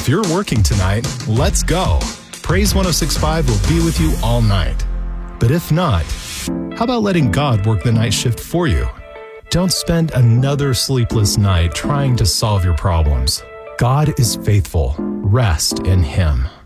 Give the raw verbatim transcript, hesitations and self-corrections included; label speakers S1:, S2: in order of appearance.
S1: If you're working tonight, let's go. Praise one oh six point five will be with you all night. But if not, how about letting God work the night shift for you? Don't spend another sleepless night trying to solve your problems. God is faithful. Rest in Him.